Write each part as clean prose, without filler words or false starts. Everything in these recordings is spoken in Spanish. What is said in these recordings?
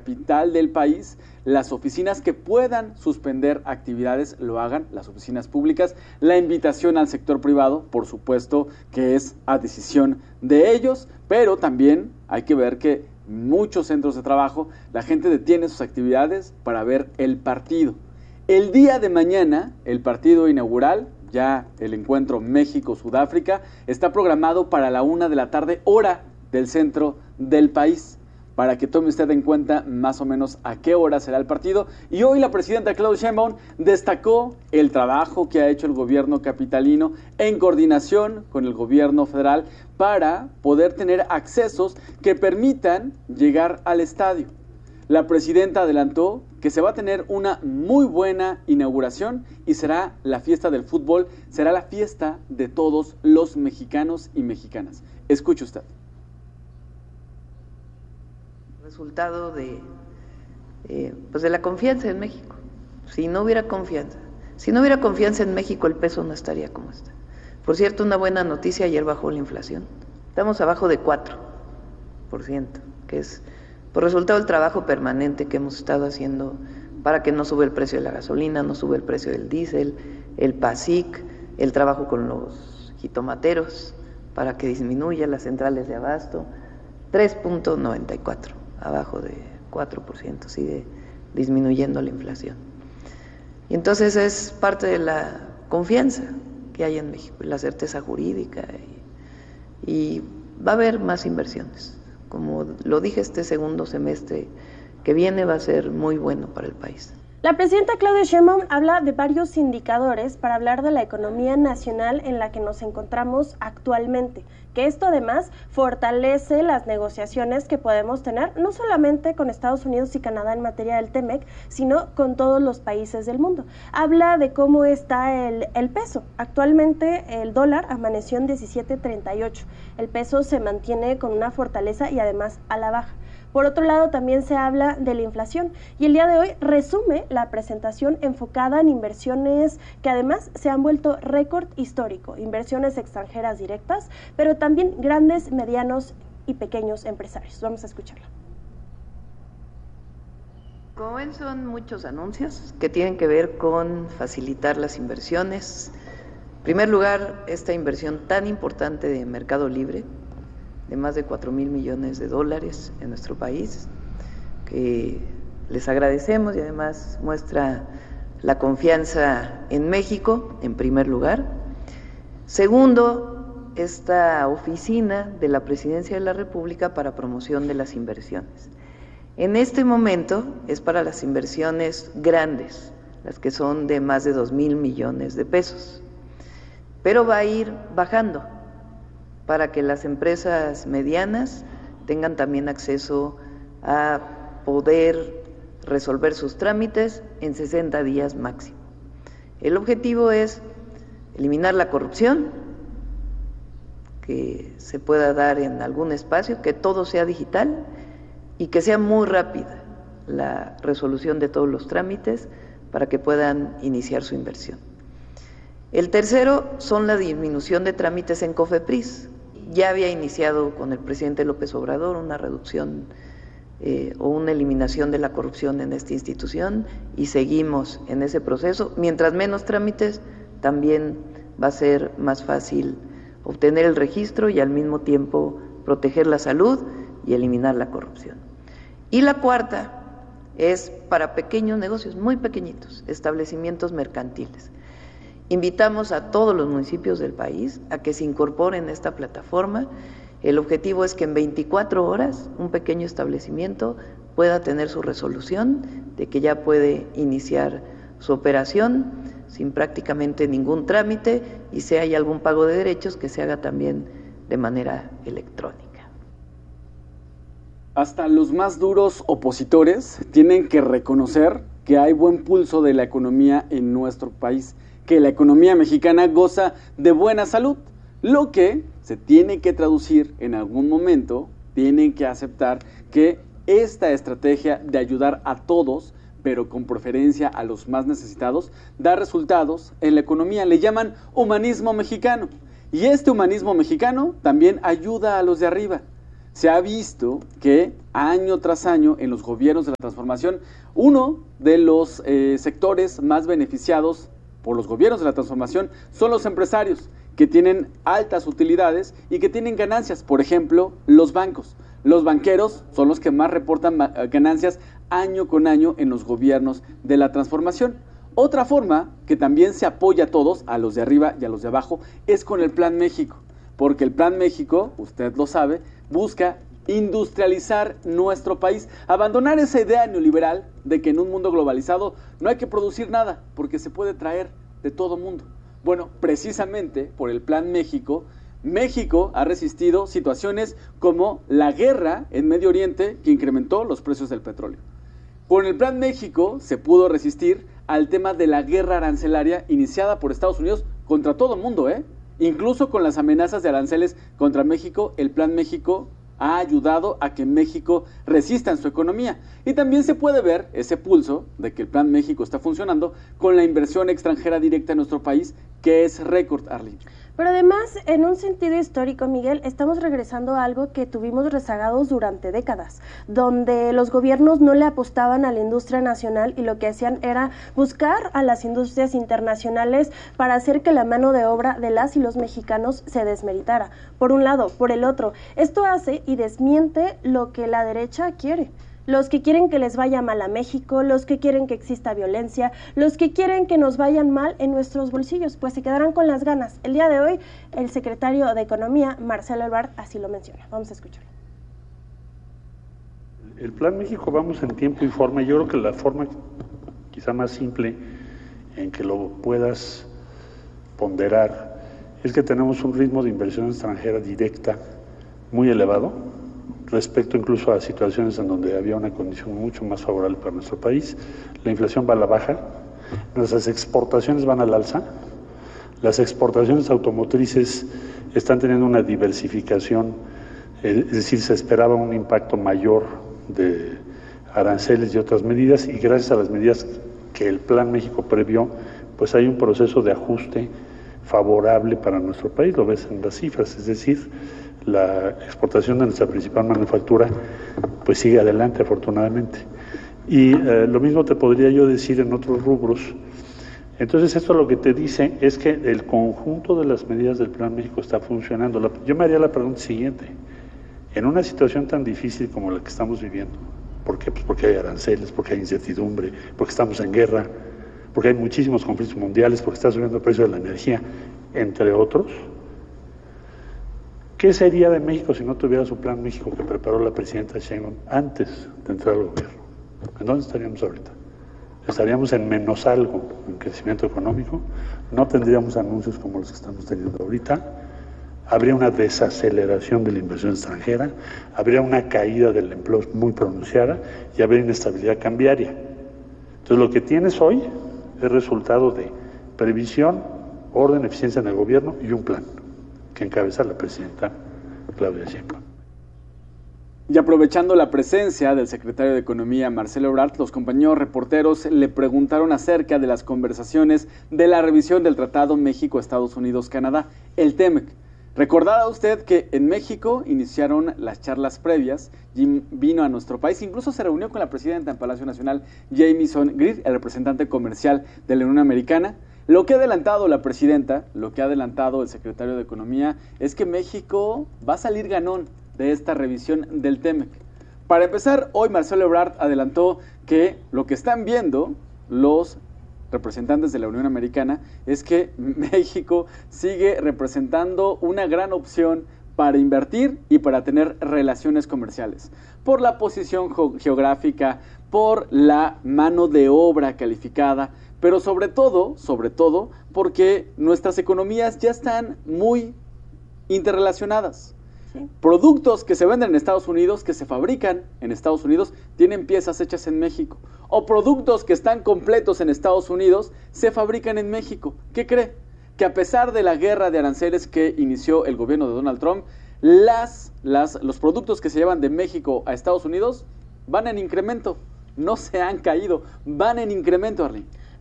capital del país, las oficinas que puedan suspender actividades lo hagan, las oficinas públicas. La invitación al sector privado, por supuesto, que es a decisión de ellos, pero también hay que ver que muchos centros de trabajo, la gente detiene sus actividades para ver el partido. El día de mañana, el partido inaugural, ya el encuentro México-Sudáfrica, está programado para la 1 de la tarde, hora del centro del país, para que tome usted en cuenta más o menos a qué hora será el partido. Y hoy la presidenta Claudia Sheinbaum destacó el trabajo que ha hecho el gobierno capitalino en coordinación con el gobierno federal para poder tener accesos que permitan llegar al estadio. La presidenta adelantó que se va a tener una muy buena inauguración y será la fiesta del fútbol, será la fiesta de todos los mexicanos y mexicanas. Escuche usted. Resultado de la confianza en México. Si no hubiera confianza en México, el peso no estaría como está. Por cierto, una buena noticia, ayer bajó la inflación. Estamos abajo de 4%, que es por resultado del trabajo permanente que hemos estado haciendo para que no sube el precio de la gasolina, no sube el precio del diésel, el PASIC, el trabajo con los jitomateros para que disminuya las centrales de abasto. 3.94, abajo de 4%, sigue disminuyendo la inflación. Y entonces es parte de la confianza que hay en México, y la certeza jurídica, y va a haber más inversiones. Como lo dije, este segundo semestre que viene va a ser muy bueno para el país. La presidenta Claudia Sheinbaum habla de varios indicadores para hablar de la economía nacional en la que nos encontramos actualmente, que esto además fortalece las negociaciones que podemos tener no solamente con Estados Unidos y Canadá en materia del TEMEC, sino con todos los países del mundo. Habla de cómo está el peso. Actualmente el dólar amaneció en 17.38. El peso se mantiene con una fortaleza y además a la baja. Por otro lado, también se habla de la inflación y el día de hoy resume la presentación enfocada en inversiones que además se han vuelto récord histórico, inversiones extranjeras directas, pero también grandes, medianos y pequeños empresarios. Vamos a escucharla. Como ven, son muchos anuncios que tienen que ver con facilitar las inversiones. En primer lugar, esta inversión tan importante de Mercado Libre, de más de 4,000 millones de dólares en nuestro país, que les agradecemos y además muestra la confianza en México, en primer lugar. Segundo, esta oficina de la Presidencia de la República para promoción de las inversiones. En este momento es para las inversiones grandes, las que son de más de 2,000 millones de pesos, pero va a ir bajando para que las empresas medianas tengan también acceso a poder resolver sus trámites en 60 días máximo. El objetivo es eliminar la corrupción, que se pueda dar en algún espacio, que todo sea digital y que sea muy rápida la resolución de todos los trámites para que puedan iniciar su inversión. El tercero son la disminución de trámites en COFEPRIS. Ya había iniciado con el presidente López Obrador una reducción o una eliminación de la corrupción en esta institución y seguimos en ese proceso. Mientras menos trámites, también va a ser más fácil obtener el registro y al mismo tiempo proteger la salud y eliminar la corrupción. Y la cuarta es para pequeños negocios, muy pequeñitos, establecimientos mercantiles. Invitamos a todos los municipios del país a que se incorporen a esta plataforma. El objetivo es que en 24 horas un pequeño establecimiento pueda tener su resolución de que ya puede iniciar su operación sin prácticamente ningún trámite, y si hay algún pago de derechos que se haga también de manera electrónica. Hasta los más duros opositores tienen que reconocer que hay buen pulso de la economía en nuestro país, que la economía mexicana goza de buena salud, lo que se tiene que traducir en algún momento, tienen que aceptar que esta estrategia de ayudar a todos, pero con preferencia a los más necesitados, da resultados en la economía. Le llaman humanismo mexicano, y este humanismo mexicano también ayuda a los de arriba. se ha visto que año tras año en los gobiernos de la transformación, uno de los sectores más beneficiados por los gobiernos de la transformación son los empresarios, que tienen altas utilidades y que tienen ganancias. Por ejemplo, los bancos. Los banqueros son los que más reportan ganancias año con año en los gobiernos de la transformación. Otra forma que también se apoya a todos, a los de arriba y a los de abajo, es con el Plan México. Porque el Plan México, usted lo sabe, busca industrializar nuestro país, abandonar esa idea neoliberal de que en un mundo globalizado no hay que producir nada, porque se puede traer de todo mundo. Bueno, precisamente por el Plan México, México ha resistido situaciones como la guerra en Medio Oriente que incrementó los precios del petróleo. Con el Plan México se pudo resistir al tema de la guerra arancelaria iniciada por Estados Unidos contra todo el mundo, Incluso con las amenazas de aranceles contra México, el Plan México ha ayudado a que México resista en su economía. Y también se puede ver ese pulso de que el Plan México está funcionando con la inversión extranjera directa en nuestro país, que es récord, Arlene. Pero además, en un sentido histórico, Miguel, estamos regresando a algo que tuvimos rezagados durante décadas, donde los gobiernos no le apostaban a la industria nacional y lo que hacían era buscar a las industrias internacionales para hacer que la mano de obra de las y los mexicanos se desmeritara. Por un lado, por el otro, esto hace y desmiente lo que la derecha quiere. Los que quieren que les vaya mal a México, los que quieren que exista violencia, los que quieren que nos vayan mal en nuestros bolsillos, pues se quedarán con las ganas. El día de hoy, el secretario de Economía, Marcelo Ebrard, así lo menciona. Vamos a escucharlo. El Plan México vamos en tiempo y forma. Yo creo que la forma quizá más simple en que lo puedas ponderar es que tenemos un ritmo de inversión extranjera directa muy elevado, respecto incluso a situaciones en donde había una condición mucho más favorable para nuestro país. La inflación va a la baja, nuestras exportaciones van al alza, las exportaciones automotrices están teniendo una diversificación, es decir, se esperaba un impacto mayor de aranceles y otras medidas, y gracias a las medidas que el Plan México previó, pues hay un proceso de ajuste favorable para nuestro país, lo ves en las cifras, es decir, la exportación de nuestra principal manufactura pues sigue adelante, afortunadamente. Y lo mismo te podría yo decir en otros rubros. Entonces esto lo que te dice es que el conjunto de las medidas del Plan México está funcionando. Yo me haría la pregunta siguiente: en una situación tan difícil como la que estamos viviendo, ¿por qué? Pues porque hay aranceles, porque hay incertidumbre, porque estamos en guerra, porque hay muchísimos conflictos mundiales, porque está subiendo el precio de la energía, entre otros. ¿Qué sería de México si no tuviera su Plan México que preparó la presidenta Sheinbaum antes de entrar al gobierno? ¿En dónde estaríamos ahorita? Estaríamos en menos algo en crecimiento económico, no tendríamos anuncios como los que estamos teniendo ahorita, habría una desaceleración de la inversión extranjera, habría una caída del empleo muy pronunciada y habría inestabilidad cambiaria. Entonces lo que tienes hoy es resultado de previsión, orden, eficiencia en el gobierno y un plan que encabeza la presidenta Claudia Sheinbaum. Y aprovechando la presencia del secretario de Economía, Marcelo Ebrard, los compañeros reporteros le preguntaron acerca de las conversaciones de la revisión del Tratado México-Estados Unidos-Canadá, el TEMEC. Recordará usted que en México iniciaron las charlas previas, Jim vino a nuestro país, incluso se reunió con la presidenta en Palacio Nacional, Jamieson Greer, el representante comercial de la Unión Americana. Lo que ha adelantado la presidenta, lo que ha adelantado el secretario de Economía, es que México va a salir ganón de esta revisión del TEMEC. Para empezar, hoy Marcelo Ebrard adelantó que lo que están viendo los representantes de la Unión Americana es que México sigue representando una gran opción para invertir y para tener relaciones comerciales, por la posición geográfica, por la mano de obra calificada, pero sobre todo, porque nuestras economías ya están muy interrelacionadas. Sí. Productos que se venden en Estados Unidos, que se fabrican en Estados Unidos, tienen piezas hechas en México. O productos que están completos en Estados Unidos, se fabrican en México. ¿Qué cree? Que a pesar de la guerra de aranceles que inició el gobierno de Donald Trump, los productos que se llevan de México a Estados Unidos van en incremento. No se han caído, van en incremento, Arlene.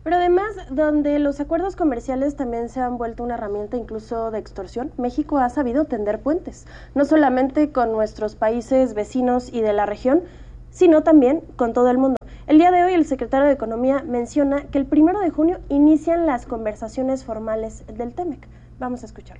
Pero además, donde los acuerdos comerciales también se han vuelto una herramienta incluso de extorsión, México ha sabido tender puentes, no solamente con nuestros países vecinos y de la región, sino también con todo el mundo. El día de hoy el secretario de Economía menciona que el 1 de junio inician las conversaciones formales del TEMEC. Vamos a escucharlo.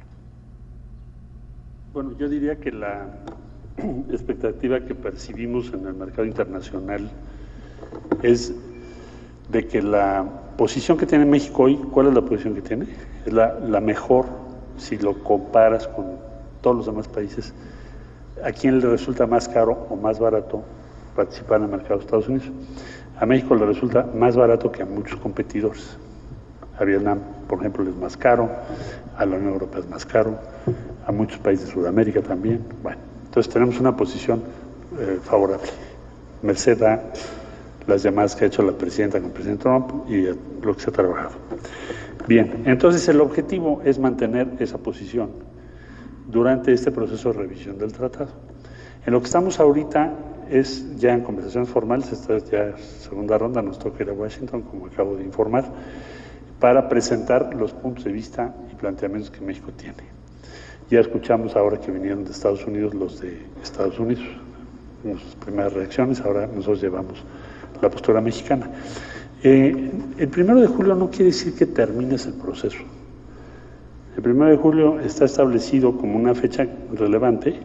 Bueno, yo diría que la expectativa que percibimos en el mercado internacional es de que la posición que tiene México hoy, ¿cuál es la posición que tiene? Es la mejor si lo comparas con todos los demás países. ¿A quién le resulta más caro o más barato participar en el mercado de Estados Unidos? A México le resulta más barato que a muchos competidores. A Vietnam, por ejemplo, le es más caro, a la Unión Europea es más caro, a muchos países de Sudamérica también. Bueno, entonces tenemos una posición favorable, merced a las llamadas que ha hecho la presidenta con el presidente Trump y lo que se ha trabajado. Bien, entonces el objetivo es mantener esa posición durante este proceso de revisión del tratado. En lo que estamos ahorita es ya en conversaciones formales, esta es ya segunda ronda, nos toca ir a Washington, como acabo de informar, para presentar los puntos de vista y planteamientos que México tiene. Ya escuchamos ahora que vinieron de Estados Unidos los de Estados Unidos, sus primeras reacciones, ahora nosotros llevamos la postura mexicana. El 1 de julio no quiere decir que termines el proceso. El 1 de julio está establecido como una fecha relevante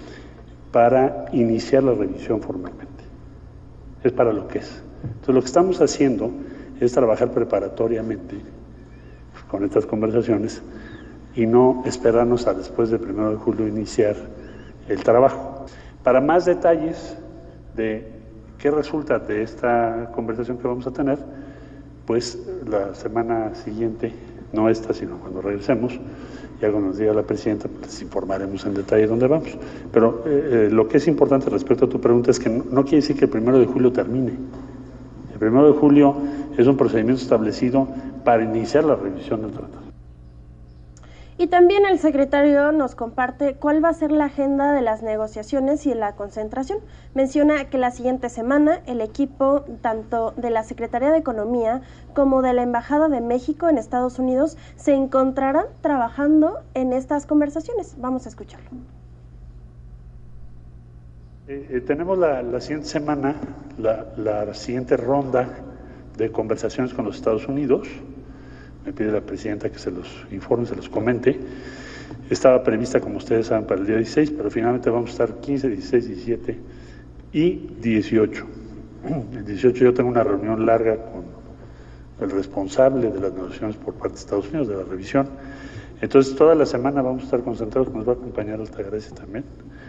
para iniciar la revisión formalmente. Es para lo que es. Entonces lo que estamos haciendo es trabajar preparatoriamente con estas conversaciones y no esperarnos a después del 1 de julio iniciar el trabajo. Para más detalles de qué resulta de esta conversación que vamos a tener, pues la semana siguiente, no esta, sino cuando regresemos, ya cuando nos diga la presidenta, pues les informaremos en detalle dónde vamos. Pero lo que es importante respecto a tu pregunta es que no quiere decir que el 1 de julio termine. El 1 de julio es un procedimiento establecido para iniciar la revisión del tratado. Y también el secretario nos comparte cuál va a ser la agenda de las negociaciones y de la concentración. Menciona que la siguiente semana el equipo tanto de la Secretaría de Economía como de la Embajada de México en Estados Unidos se encontrarán trabajando en estas conversaciones. Vamos a escucharlo. Tenemos la siguiente semana la siguiente ronda de conversaciones con los Estados Unidos. Me pide la presidenta que se los informe, se los comente. Estaba prevista, como ustedes saben, para el día 16, pero finalmente vamos a estar 15, 16, 17 y 18. El 18 yo tengo una reunión larga con el responsable de las negociaciones por parte de Estados Unidos, de la revisión. Entonces, toda la semana vamos a estar concentrados, nos va a acompañar Altagracia también,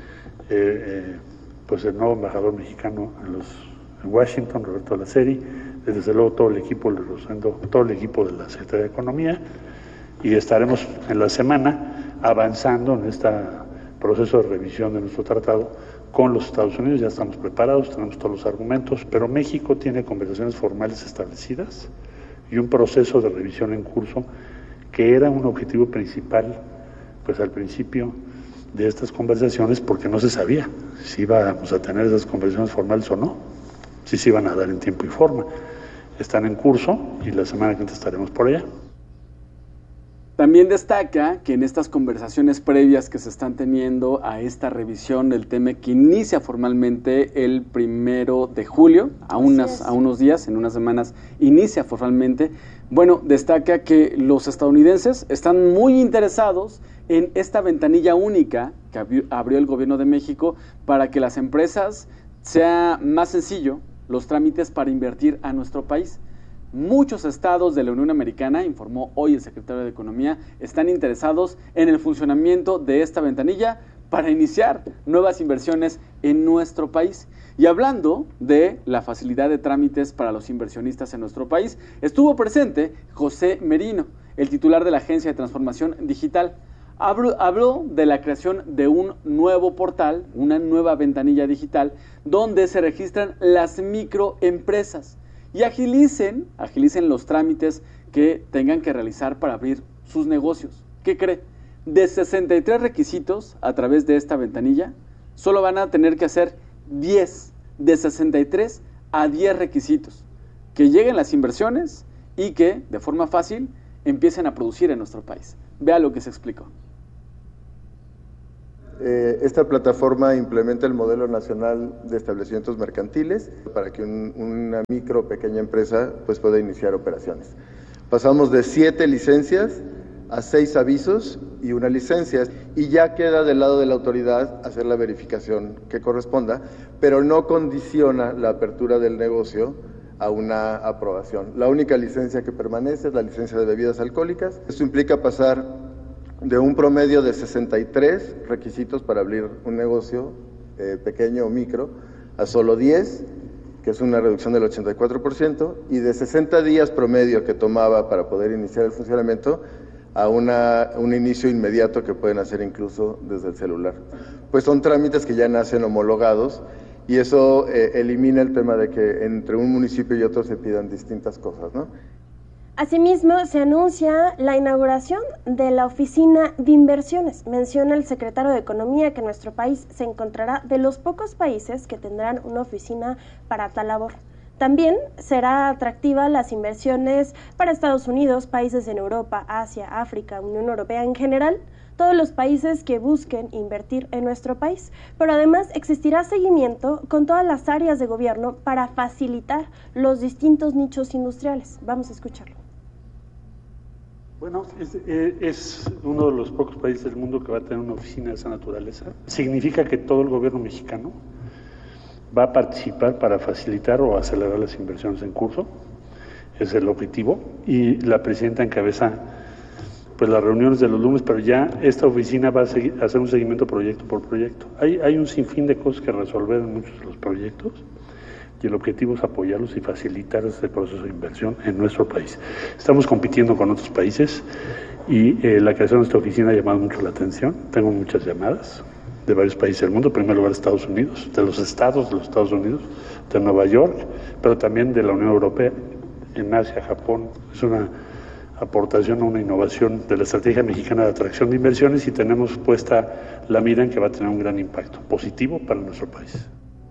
pues el nuevo embajador mexicano en Washington, Roberto Laceri, desde luego todo el equipo de la Secretaría de Economía, y estaremos en la semana avanzando en este proceso de revisión de nuestro tratado con los Estados Unidos. Ya estamos preparados, tenemos todos los argumentos, pero México tiene conversaciones formales establecidas y un proceso de revisión en curso que era un objetivo principal, pues al principio de estas conversaciones, porque no se sabía si íbamos a tener esas conversaciones formales o no, si se iban a dar en tiempo y forma. Están en curso y la semana que viene estaremos por allá. También destaca que en estas conversaciones previas que se están teniendo a esta revisión del TEMEC, que inicia formalmente el 1 de julio, a unos días, en unas semanas, inicia formalmente. Bueno, destaca que los estadounidenses están muy interesados en esta ventanilla única que abrió el gobierno de México para que las empresas sea más sencillo los trámites para invertir a nuestro país. Muchos estados de la Unión Americana, informó hoy el secretario de Economía, están interesados en el funcionamiento de esta ventanilla para iniciar nuevas inversiones en nuestro país. Y hablando de la facilidad de trámites para los inversionistas en nuestro país, estuvo presente José Merino, el titular de la Agencia de Transformación Digital. Habló de la creación de un nuevo portal, una nueva ventanilla digital, donde se registran las microempresas y agilicen los trámites que tengan que realizar para abrir sus negocios. ¿Qué cree? De 63 requisitos a través de esta ventanilla, solo van a tener que hacer 10, de 63 a 10 requisitos. Que lleguen las inversiones y que, de forma fácil, empiecen a producir en nuestro país. Vea lo que se explicó. Esta plataforma implementa el modelo nacional de establecimientos mercantiles para que una micro o pequeña empresa pues, pueda iniciar operaciones. Pasamos de 7 licencias a 6 avisos y 1 licencia, y ya queda del lado de la autoridad hacer la verificación que corresponda, pero no condiciona la apertura del negocio a una aprobación. La única licencia que permanece es la licencia de bebidas alcohólicas. Esto implica pasar de un promedio de 63 requisitos para abrir un negocio pequeño o micro a solo 10, que es una reducción del 84%, y de 60 días promedio que tomaba para poder iniciar el funcionamiento a un inicio inmediato que pueden hacer incluso desde el celular. Pues son trámites que ya nacen homologados, y eso elimina el tema de que entre un municipio y otro se pidan distintas cosas, ¿no? Asimismo, se anuncia la inauguración de la Oficina de Inversiones. Menciona el secretario de Economía que nuestro país se encontrará de los pocos países que tendrán una oficina para tal labor. También será atractiva las inversiones para Estados Unidos, países en Europa, Asia, África, Unión Europea en general, todos los países que busquen invertir en nuestro país. Pero además existirá seguimiento con todas las áreas de gobierno para facilitar los distintos nichos industriales. Vamos a escucharlo. Bueno, es uno de los pocos países del mundo que va a tener una oficina de esa naturaleza. Significa que todo el gobierno mexicano va a participar para facilitar o acelerar las inversiones en curso. Es el objetivo. Y la presidenta encabeza pues las reuniones de los lunes, pero ya esta oficina va a hacer un seguimiento proyecto por proyecto. Hay un sinfín de cosas que resolver en muchos de los proyectos, y el objetivo es apoyarlos y facilitar este proceso de inversión en nuestro país. Estamos compitiendo con otros países y la creación de esta oficina ha llamado mucho la atención. Tengo muchas llamadas de varios países del mundo, en primer lugar Estados Unidos, de los estados de los Estados Unidos, de Nueva York, pero también de la Unión Europea, en Asia, Japón. Es una aportación a una innovación de la estrategia mexicana de atracción de inversiones, y tenemos puesta la mira en que va a tener un gran impacto positivo para nuestro país.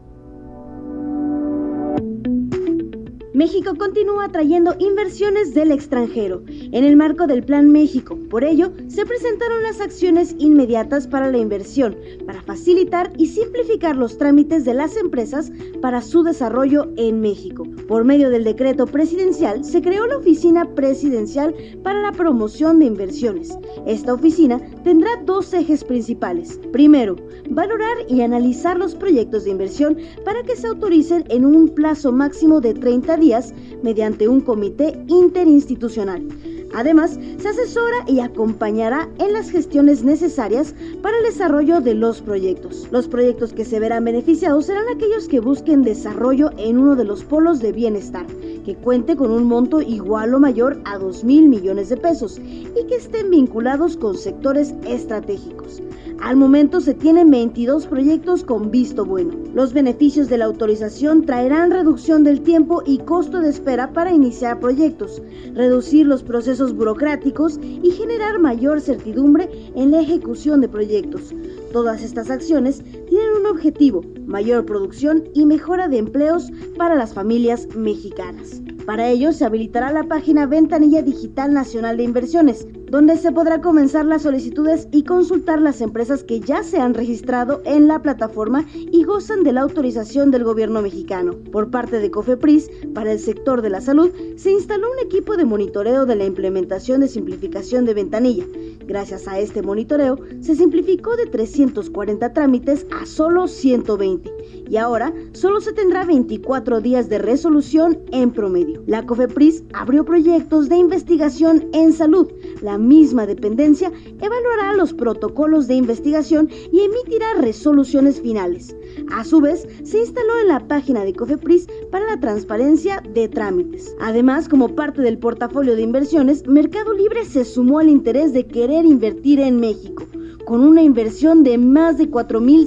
México continúa atrayendo inversiones del extranjero en el marco del Plan México. Por ello, se presentaron las acciones inmediatas para la inversión, para facilitar y simplificar los trámites de las empresas para su desarrollo en México. Por medio del decreto presidencial, se creó la Oficina Presidencial para la Promoción de Inversiones. Esta oficina tendrá 2 ejes principales. Primero, valorar y analizar los proyectos de inversión para que se autoricen en un plazo máximo de 30 días mediante un comité interinstitucional. Además, se asesora y acompañará en las gestiones necesarias para el desarrollo de los proyectos. Los proyectos que se verán beneficiados serán aquellos que busquen desarrollo en uno de los polos de bienestar, que cuente con un monto igual o mayor a 2,000 millones de pesos y que estén vinculados con sectores estratégicos. Al momento se tienen 22 proyectos con visto bueno. Los beneficios de la autorización traerán reducción del tiempo y costo de espera para iniciar proyectos, reducir los procesos burocráticos y generar mayor certidumbre en la ejecución de proyectos. Todas estas acciones tienen un objetivo: mayor producción y mejora de empleos para las familias mexicanas. Para ello se habilitará la página Ventanilla Digital Nacional de Inversiones, donde se podrá comenzar las solicitudes y consultar las empresas que ya se han registrado en la plataforma y gozan de la autorización del gobierno mexicano. Por parte de COFEPRIS, para el sector de la salud, se instaló un equipo de monitoreo de la implementación de simplificación de Ventanilla. Gracias a este monitoreo, se simplificó de 340 trámites a solo 120, y ahora solo se tendrá 24 días de resolución en promedio. La COFEPRIS abrió proyectos de investigación en salud. La misma dependencia evaluará los protocolos de investigación y emitirá resoluciones finales. A su vez, se instaló en la página de COFEPRIS para la transparencia de trámites. Además, como parte del portafolio de inversiones, Mercado Libre se sumó al interés de querer invertir en México, con una inversión de más de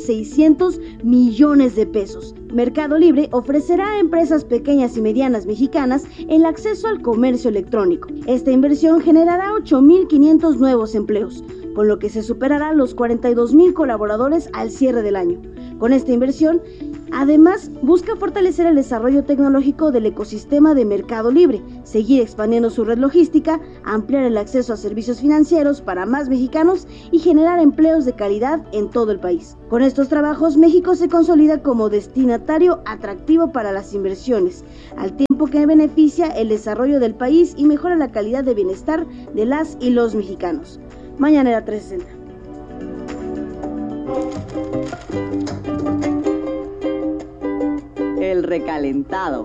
4,600 millones de pesos. Mercado Libre ofrecerá a empresas pequeñas y medianas mexicanas el acceso al comercio electrónico. Esta inversión generará 8,500 nuevos empleos, con lo que se superará los 42,000 colaboradores al cierre del año. Con esta inversión, Además, busca fortalecer el desarrollo tecnológico del ecosistema de Mercado Libre, seguir expandiendo su red logística, ampliar el acceso a servicios financieros para más mexicanos y generar empleos de calidad en todo el país. Con estos trabajos, México se consolida como destinatario atractivo para las inversiones, al tiempo que beneficia el desarrollo del país y mejora la calidad de bienestar de las y los mexicanos. Mañanera 360. El recalentado.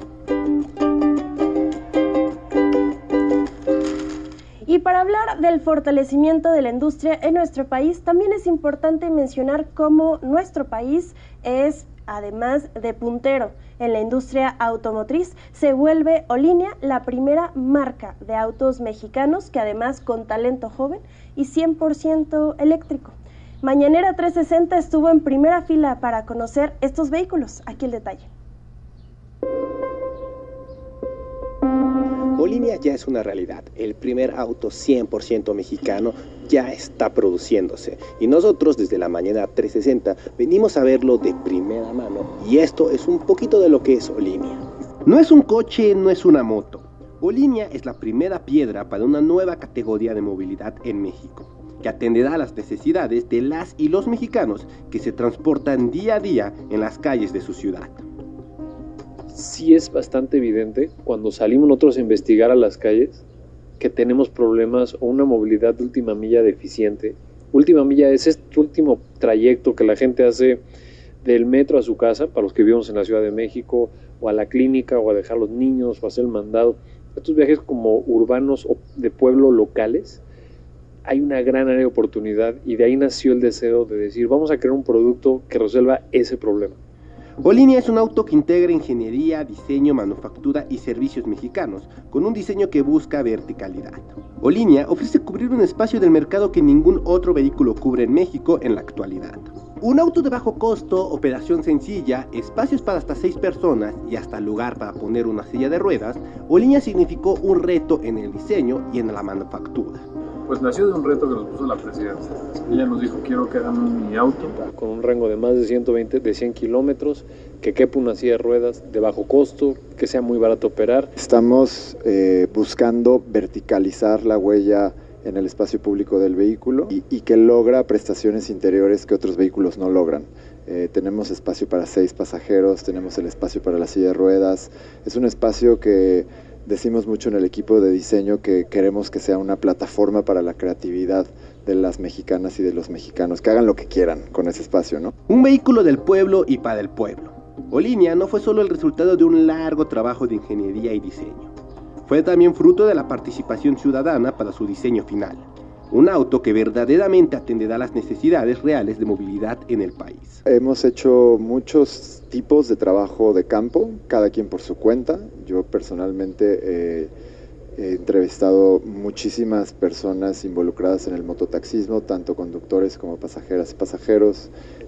Y para hablar del fortalecimiento de la industria en nuestro país, también es importante mencionar cómo nuestro país es, además de puntero en la industria automotriz, se vuelve Olinia la primera marca de autos mexicanos que además con talento joven y 100% eléctrico. Mañanera 360 estuvo en primera fila para conocer estos vehículos. Aquí el detalle. Olinia ya es una realidad, el primer auto 100% mexicano ya está produciéndose y nosotros desde la Mañanera 360 venimos a verlo de primera mano y esto es un poquito de lo que es Olinia. No es un coche, no es una moto. Olinia es la primera piedra para una nueva categoría de movilidad en México, que atenderá a las necesidades de las y los mexicanos que se transportan día a día en las calles de su ciudad. Sí es bastante evidente cuando salimos nosotros a investigar a las calles que tenemos problemas o una movilidad de última milla deficiente. Última milla es este último trayecto que la gente hace del metro a su casa, para los que vivimos en la Ciudad de México, o a la clínica, o a dejar a los niños, o a hacer el mandado. Estos viajes como urbanos o de pueblo locales, hay una gran área de oportunidad y de ahí nació el deseo de decir, vamos a crear un producto que resuelva ese problema. Olinia es un auto que integra ingeniería, diseño, manufactura y servicios mexicanos, con un diseño que busca verticalidad. Olinia ofrece cubrir un espacio del mercado que ningún otro vehículo cubre en México en la actualidad. Un auto de bajo costo, operación sencilla, espacios para hasta 6 personas y hasta lugar para poner una silla de ruedas, Olinia significó un reto en el diseño y en la manufactura. Pues nació de un reto que nos puso la presidenta. Ella nos dijo, quiero que hagan mi auto con un rango de más de 100 kilómetros, que quepa una silla de ruedas de bajo costo, que sea muy barato operar. Estamos buscando verticalizar la huella en el espacio público del vehículo y que logra prestaciones interiores que otros vehículos no logran. Tenemos espacio para 6 pasajeros, tenemos el espacio para la silla de ruedas. Es un espacio que decimos mucho en el equipo de diseño que queremos que sea una plataforma para la creatividad de las mexicanas y de los mexicanos, que hagan lo que quieran con ese espacio, ¿no? Un vehículo del pueblo y para el pueblo. Olinia no fue solo el resultado de un largo trabajo de ingeniería y diseño. Fue también fruto de la participación ciudadana para su diseño final. Un auto que verdaderamente atenderá las necesidades reales de movilidad en el país. Hemos hecho muchos tipos de trabajo de campo, cada quien por su cuenta. Yo personalmente he entrevistado muchísimas personas involucradas en el mototaxismo, tanto conductores como pasajeras y pasajeros.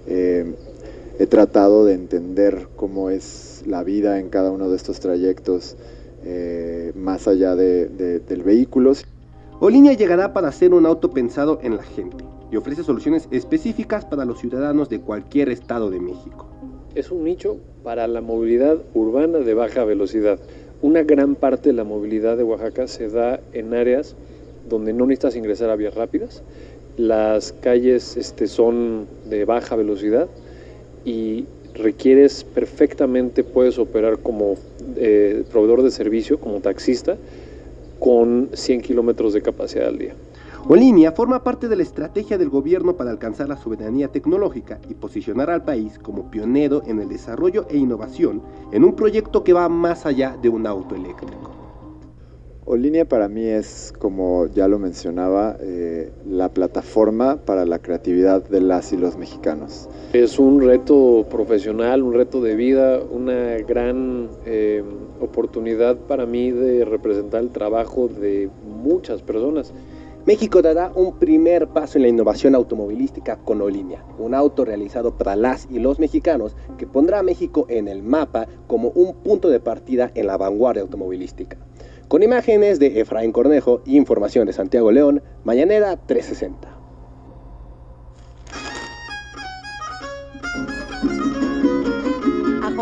He tratado de entender cómo es la vida en cada uno de estos trayectos, más allá del vehículo. Olinia llegará para ser un auto pensado en la gente y ofrece soluciones específicas para los ciudadanos de cualquier estado de México. Es un nicho para la movilidad urbana de baja velocidad. Una gran parte de la movilidad de Oaxaca se da en áreas donde no necesitas ingresar a vías rápidas. Las calles son de baja velocidad y requieres perfectamente, puedes operar como proveedor de servicio, como taxista, con 100 kilómetros de capacidad al día. Olinia forma parte de la estrategia del gobierno para alcanzar la soberanía tecnológica y posicionar al país como pionero en el desarrollo e innovación en un proyecto que va más allá de un auto eléctrico. Olinia para mí es, como ya lo mencionaba, la plataforma para la creatividad de las y los mexicanos. Es un reto profesional, un reto de vida, una gran oportunidad para mí de representar el trabajo de muchas personas. México dará un primer paso en la innovación automovilística con Olinia, un auto realizado para las y los mexicanos que pondrá a México en el mapa como un punto de partida en la vanguardia automovilística. Con imágenes de Efraín Cornejo y información de Santiago León, Mañanera 360.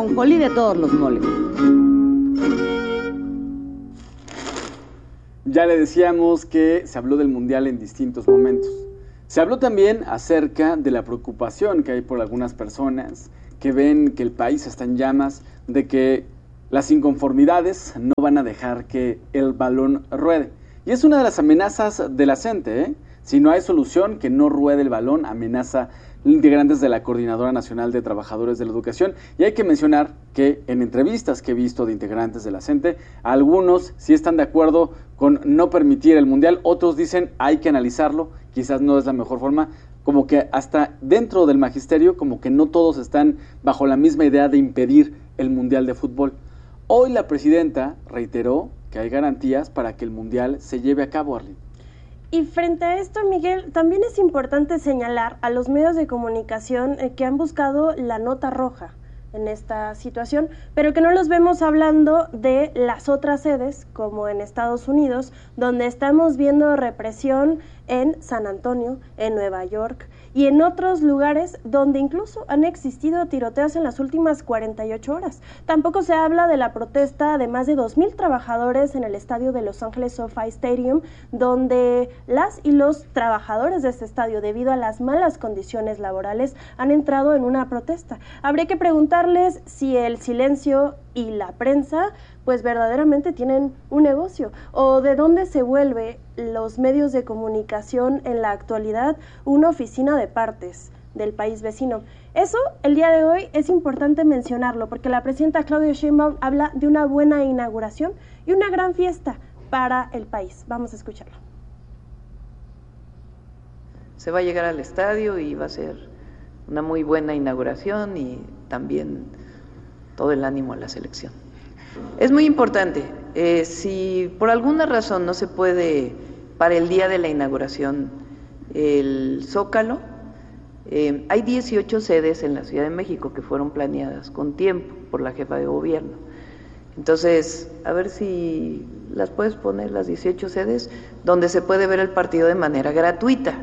ajonjolí de todos los moles. Ya le decíamos que se habló del Mundial en distintos momentos. Se habló también acerca de la preocupación que hay por algunas personas que ven que el país está en llamas, de que las inconformidades no van a dejar que el balón ruede. Y es una de las amenazas de la CENTE, ¿eh? Si no hay solución, que no ruede el balón, amenaza integrantes de la Coordinadora Nacional de Trabajadores de la Educación. Y hay que mencionar que en entrevistas que he visto de integrantes de la CENTE, algunos sí están de acuerdo con no permitir el Mundial, otros dicen hay que analizarlo, quizás no es la mejor forma, como que hasta dentro del magisterio, como que no todos están bajo la misma idea de impedir el Mundial de Fútbol. Hoy la presidenta reiteró que hay garantías para que el Mundial se lleve a cabo, Arlene. Y frente a esto, Miguel, también es importante señalar a los medios de comunicación que han buscado la nota roja en esta situación, pero que no los vemos hablando de las otras sedes, como en Estados Unidos, donde estamos viendo represión en San Antonio, en Nueva York y en otros lugares donde incluso han existido tiroteos en las últimas 48 horas. Tampoco se habla de la protesta de más de 2,000 trabajadores en el estadio de Los Ángeles SoFi Stadium, donde las y los trabajadores de este estadio, debido a las malas condiciones laborales, han entrado en una protesta. Habría que preguntarles si el silencio y la prensa pues verdaderamente tienen un negocio, o de dónde se vuelve los medios de comunicación en la actualidad una oficina de partes del país vecino. Eso, el día de hoy, es importante mencionarlo, porque la presidenta Claudia Sheinbaum habla de una buena inauguración y una gran fiesta para el país. Vamos a escucharlo. Se va a llegar al estadio y va a ser una muy buena inauguración y también todo el ánimo a la selección. Es muy importante, si por alguna razón no se puede para el día de la inauguración el Zócalo, hay 18 sedes en la Ciudad de México que fueron planeadas con tiempo por la jefa de gobierno. Entonces, a ver si las puedes poner, las 18 sedes, donde se puede ver el partido de manera gratuita.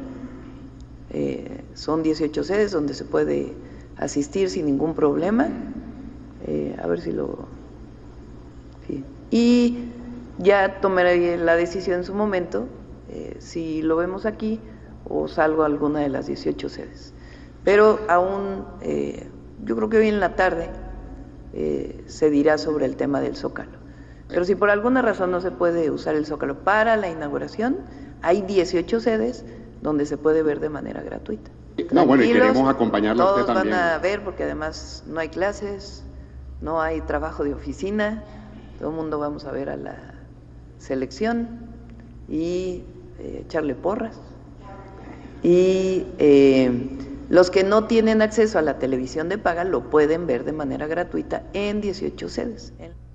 Son 18 sedes donde se puede asistir sin ningún problema. A ver si lo... Sí. Y ya tomaré la decisión en su momento, si lo vemos aquí o salgo a alguna de las 18 sedes. Pero aún, yo creo que hoy en la tarde se dirá sobre el tema del Zócalo. Pero si por alguna razón no se puede usar el Zócalo para la inauguración, hay 18 sedes donde se puede ver de manera gratuita. No, bueno, y queremos acompañarlo a usted todos también. Van a ver, porque además no hay clases, no hay trabajo de oficina, todo el mundo vamos a ver a la selección y echarle porras. Y los que no tienen acceso a la televisión de paga lo pueden ver de manera gratuita en 18 sedes.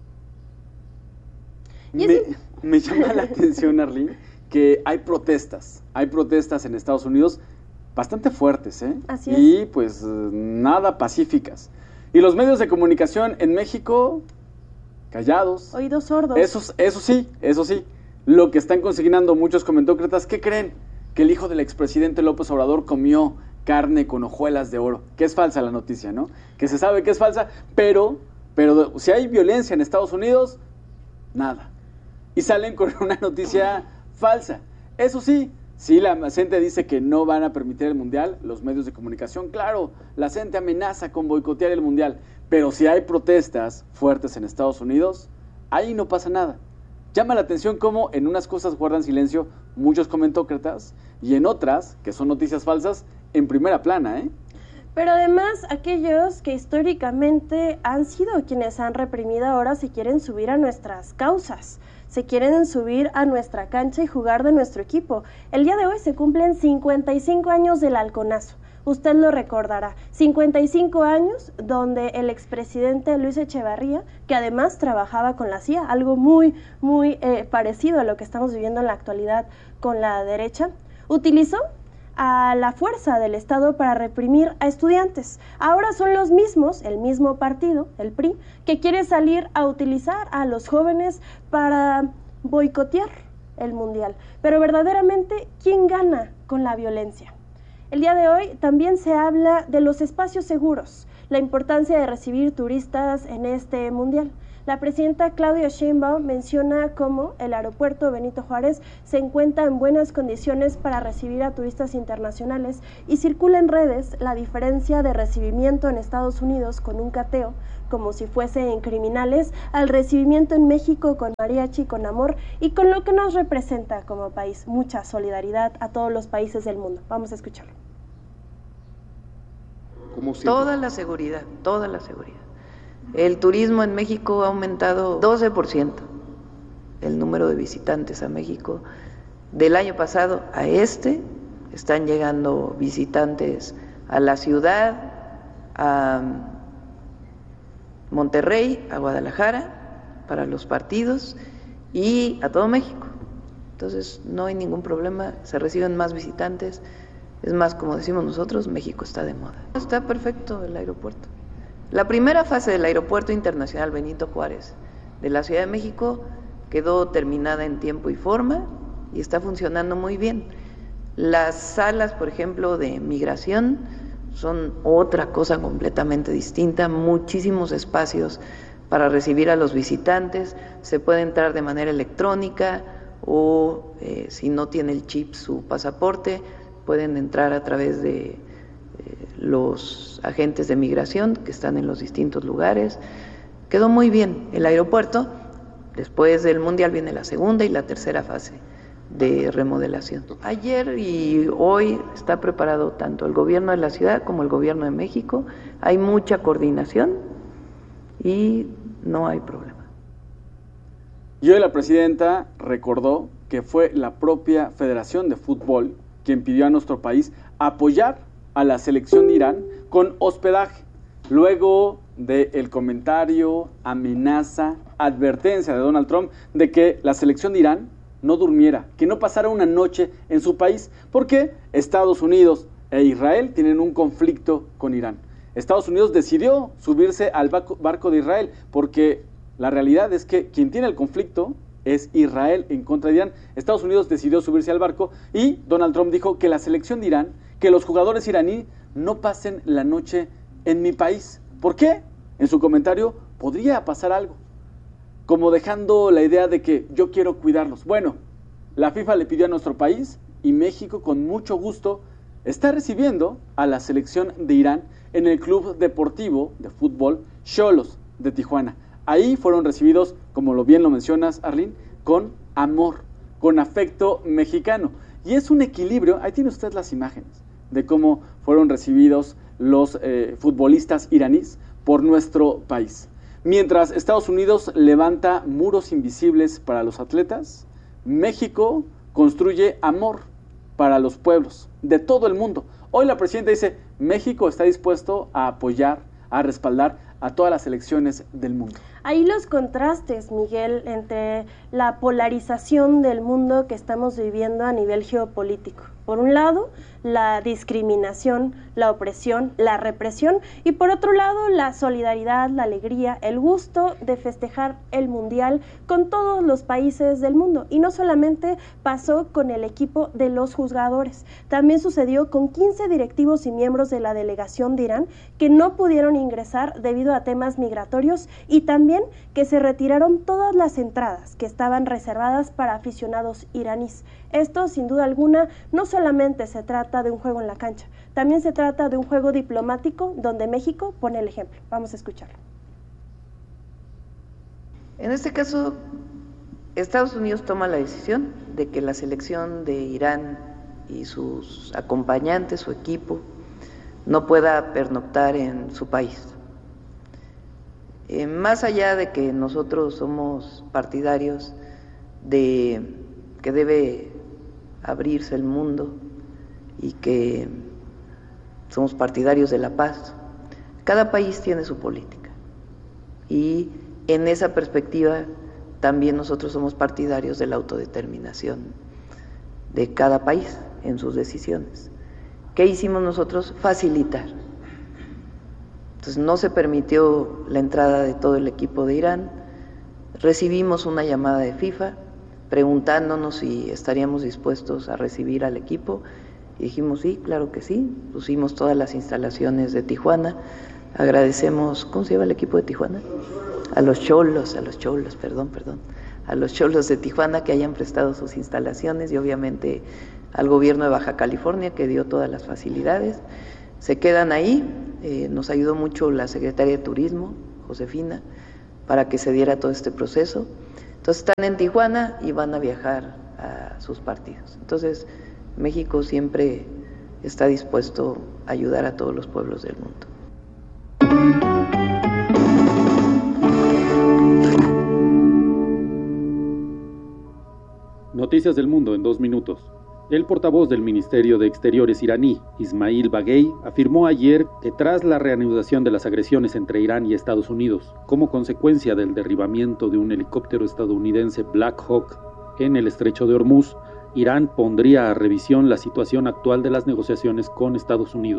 Me llama la atención, Arlene, que hay protestas en Estados Unidos bastante fuertes, ¿eh? Así es. Y pues nada pacíficas. Y los medios de comunicación en México, callados. Oídos sordos. Eso sí. Lo que están consignando muchos comentócratas, ¿qué creen? Que el hijo del expresidente López Obrador comió carne con hojuelas de oro. Que es falsa la noticia, ¿no? Que se sabe que es falsa, pero si hay violencia en Estados Unidos, nada. Y salen con una noticia falsa. Eso sí, si la CENTE dice que no van a permitir el Mundial, los medios de comunicación, claro, la CENTE amenaza con boicotear el Mundial, pero si hay protestas fuertes en Estados Unidos, ahí no pasa nada. Llama la atención cómo en unas cosas guardan silencio muchos comentócratas y en otras, que son noticias falsas, en primera plana, ¿eh? Pero además, aquellos que históricamente han sido quienes han reprimido ahora se quieren subir a nuestras causas. Se quieren subir a nuestra cancha y jugar de nuestro equipo. El día de hoy se cumplen 55 años del Halconazo. Usted lo recordará. 55 años donde el expresidente Luis Echeverría, que además trabajaba con la CIA, algo muy parecido a lo que estamos viviendo en la actualidad con la derecha, utilizó a la fuerza del Estado para reprimir a estudiantes. Ahora son los mismos, el mismo partido, el PRI, que quiere salir a utilizar a los jóvenes para boicotear el Mundial. Pero verdaderamente, ¿quién gana con la violencia? El día de hoy también se habla de los espacios seguros. la importancia de recibir turistas en este mundial. La presidenta Claudia Sheinbaum menciona cómo el aeropuerto Benito Juárez se encuentra en buenas condiciones para recibir a turistas internacionales y circula en redes la diferencia de recibimiento en Estados Unidos con un cateo, como si fuesen criminales, al recibimiento en México con mariachi, con amor y con lo que nos representa como país. Mucha solidaridad a todos los países del mundo. Vamos a escucharlo. Toda la seguridad. El turismo en México ha aumentado 12%, el número de visitantes a México. Del año pasado a están llegando visitantes a la ciudad, a Monterrey, a Guadalajara, para los partidos y a todo México. Entonces no hay ningún problema, se reciben más visitantes. Es más, como decimos nosotros, México está de moda. Está perfecto el aeropuerto. La primera fase del Aeropuerto Internacional Benito Juárez de la Ciudad de México quedó terminada en tiempo y forma y está funcionando muy bien. Las salas, por ejemplo, de migración son otra cosa completamente distinta, muchísimos espacios para recibir a los visitantes, se puede entrar de manera electrónica o si no tiene el chip su pasaporte, pueden entrar a través de los agentes de migración que están en los distintos lugares. Quedó muy bien el aeropuerto. Después del Mundial viene la segunda y la tercera fase de remodelación. Ayer y hoy está preparado tanto el gobierno de la ciudad como el gobierno de México. Hay mucha coordinación y no hay problema. Y hoy la presidenta recordó que fue la propia Federación de Fútbol quien pidió a nuestro país apoyar a la selección de Irán con hospedaje, luego del comentario, amenaza, advertencia de Donald Trump de que la selección de Irán no durmiera, que no pasara una noche en su país, porque Estados Unidos e Israel tienen un conflicto con Irán. Estados Unidos decidió subirse al barco de Israel, porque la realidad es que quien tiene el conflicto es Israel en contra de Irán. Estados Unidos decidió subirse al barco y Donald Trump dijo que la selección de Irán, que los jugadores iraníes no pasen la noche en mi país. ¿Por qué? En su comentario podría pasar algo, como dejando la idea de que yo quiero cuidarlos. Bueno, la FIFA le pidió a nuestro país y México con mucho gusto está recibiendo a la selección de Irán en el Club Deportivo de Fútbol Xolos de Tijuana. Ahí fueron recibidos, como bien lo mencionas, Arlene, con amor, con afecto mexicano. Y es un equilibrio, ahí tiene usted las imágenes de cómo fueron recibidos los futbolistas iraníes por nuestro país. Mientras Estados Unidos levanta muros invisibles para los atletas, México construye amor para los pueblos de todo el mundo. Hoy la presidenta dice, México está dispuesto a apoyar, a respaldar a todas las selecciones del mundo. Ahí los contrastes, Miguel, entre la polarización del mundo que estamos viviendo a nivel geopolítico. Por un lado, la discriminación, la opresión, la represión, y por otro lado, la solidaridad, la alegría, el gusto de festejar el Mundial con todos los países del mundo. Y no solamente pasó con el equipo de los jugadores, también sucedió con 15 directivos y miembros de la delegación de Irán que no pudieron ingresar debido a temas migratorios y también que se retiraron todas las entradas que estaban reservadas para aficionados iraníes. Esto, sin duda alguna, no solamente se trata de un juego en la cancha, también se trata de un juego diplomático donde México pone el ejemplo. Vamos a escucharlo. En este caso, Estados Unidos toma la decisión de que la selección de Irán y sus acompañantes, su equipo, no pueda pernoctar en su país. Más allá de que nosotros somos partidarios de que debe abrirse el mundo y que somos partidarios de la paz, cada país tiene su política y en esa perspectiva también nosotros somos partidarios de la autodeterminación de cada país en sus decisiones. ¿Qué hicimos nosotros? Facilitar. Entonces no se permitió la entrada de todo el equipo de Irán. Recibimos una llamada de FIFA preguntándonos si estaríamos dispuestos a recibir al equipo y dijimos sí, claro que sí. Pusimos todas las instalaciones de Tijuana Agradecemos, ¿cómo se llama el equipo de Tijuana? A los cholos de Tijuana que hayan prestado sus instalaciones y obviamente al gobierno de Baja California que dio todas las facilidades. Se quedan ahí, nos ayudó mucho la secretaria de Turismo, Josefina, para que se diera todo este proceso. Entonces están en Tijuana y van a viajar a sus partidos. Entonces México siempre está dispuesto a ayudar a todos los pueblos del mundo. Noticias del mundo en 2 minutos. El portavoz del Ministerio de Exteriores iraní, Ismail Baghei, afirmó ayer que tras la reanudación de las agresiones entre Irán y Estados Unidos, como consecuencia del derribamiento de un helicóptero estadounidense Black Hawk en el estrecho de Hormuz, Irán pondría a revisión la situación actual de las negociaciones con Estados Unidos.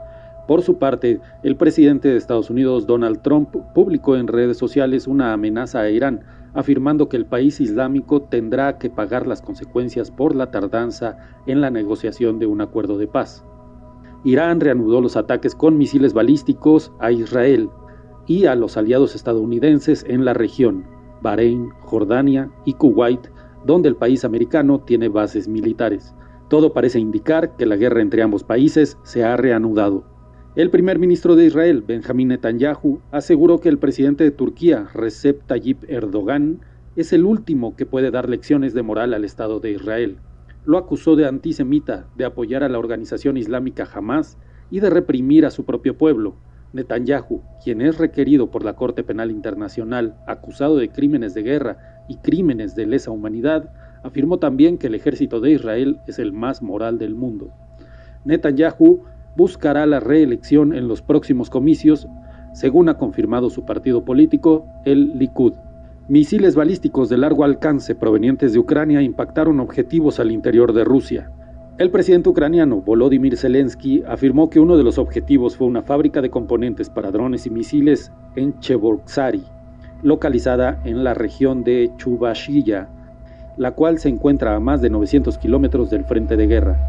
Por su parte, el presidente de Estados Unidos, Donald Trump, publicó en redes sociales una amenaza a Irán, afirmando que el país islámico tendrá que pagar las consecuencias por la tardanza en la negociación de un acuerdo de paz. Irán reanudó los ataques con misiles balísticos a Israel y a los aliados estadounidenses en la región, Bahrein, Jordania y Kuwait, donde el país americano tiene bases militares. Todo parece indicar que la guerra entre ambos países se ha reanudado. El primer ministro de Israel, Benjamín Netanyahu, aseguró que el presidente de Turquía, Recep Tayyip Erdogan, es el último que puede dar lecciones de moral al Estado de Israel. Lo acusó de antisemita, de apoyar a la organización islámica Hamás y de reprimir a su propio pueblo. Netanyahu, quien es requerido por la Corte Penal Internacional, acusado de crímenes de guerra y crímenes de lesa humanidad, afirmó también que el ejército de Israel es el más moral del mundo. Netanyahu buscará la reelección en los próximos comicios, según ha confirmado su partido político, el Likud. Misiles balísticos de largo alcance provenientes de Ucrania impactaron objetivos al interior de Rusia. El presidente ucraniano, Volodymyr Zelensky, afirmó que uno de los objetivos fue una fábrica de componentes para drones y misiles en Cheboksary, localizada en la región de Chuvashia, la cual se encuentra a más de 900 kilómetros del frente de guerra.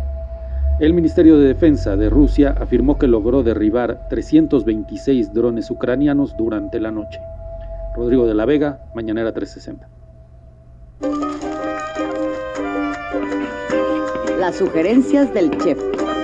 El Ministerio de Defensa de Rusia afirmó que logró derribar 326 drones ucranianos durante la noche. Rodrigo de la Vega, Mañanera 360. Las sugerencias del chef.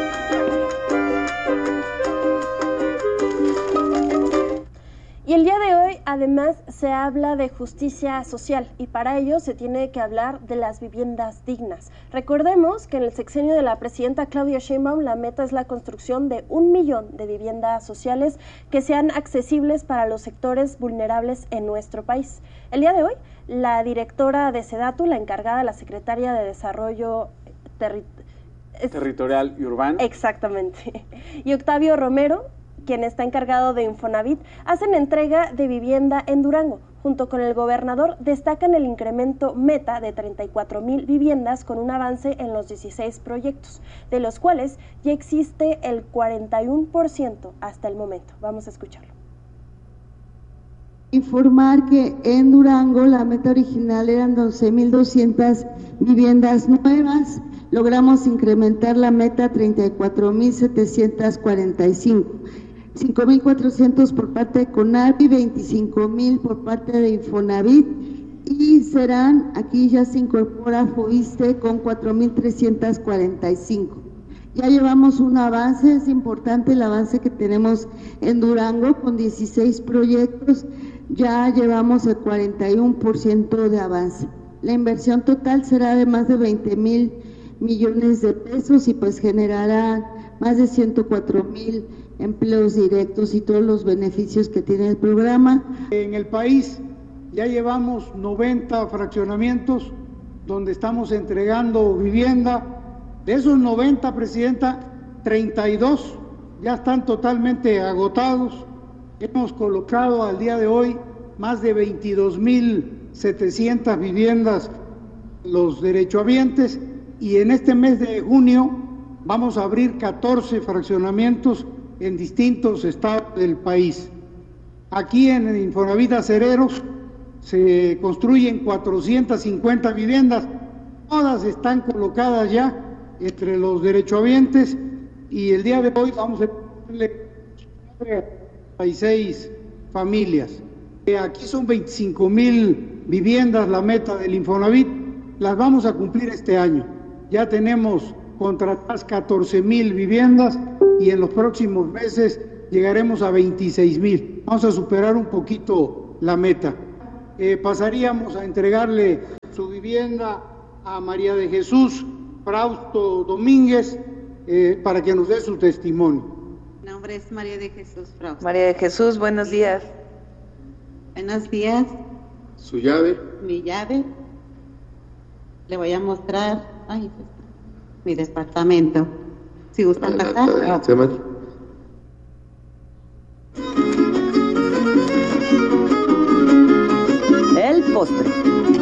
Y el día de hoy, además, se habla de justicia social y para ello se tiene que hablar de las viviendas dignas. Recordemos que en el sexenio de la presidenta Claudia Sheinbaum la meta es la construcción de 1 millón de viviendas sociales que sean accesibles para los sectores vulnerables en nuestro país. El día de hoy, la directora de SEDATU, la encargada, la secretaria de Desarrollo Territorial y Urbano. Exactamente. Y Octavio Romero, quien está encargado de Infonavit, hacen entrega de vivienda en Durango. Junto con el gobernador, destacan el incremento meta de 34,000 viviendas con un avance en los 16 proyectos, de los cuales ya existe el 41% hasta el momento. Vamos a escucharlo. Informar que en Durango la meta original eran 12,200 viviendas nuevas. Logramos incrementar la meta a 34,745. 5,400 por parte de CONAVI, 25,000 por parte de Infonavit y serán, aquí ya se incorpora FOISTE con 4,345. Ya llevamos un avance, es importante el avance que tenemos en Durango con 16 proyectos, ya llevamos el 41% de avance. La inversión total será de más de 20,000 millones de pesos y pues generará más de 104,000 empleos directos y todos los beneficios que tiene el programa. En el país ya llevamos 90 fraccionamientos donde estamos entregando vivienda. De esos 90, Presidenta, 32 ya están totalmente agotados. Hemos colocado al día de hoy más de 22,700 viviendas los derechohabientes y en este mes de junio vamos a abrir 14 fraccionamientos en distintos estados del país. Aquí en Infonavit Acereros se construyen 450 viviendas, todas están colocadas ya entre los derechohabientes y el día de hoy vamos a darle 36 familias. Aquí son 25,000 viviendas la meta del Infonavit, las vamos a cumplir este año. Ya tenemos contratadas 14,000 viviendas y en los próximos meses llegaremos a 26,000. Vamos a superar un poquito la meta. Pasaríamos a entregarle su vivienda a María de Jesús Frausto Domínguez para que nos dé su testimonio. Mi nombre es María de Jesús Frausto. María de Jesús, buenos días. Buenos días. ¿Su llave? Mi llave. Le voy a mostrar mi departamento. Si gustan pasar. El postre.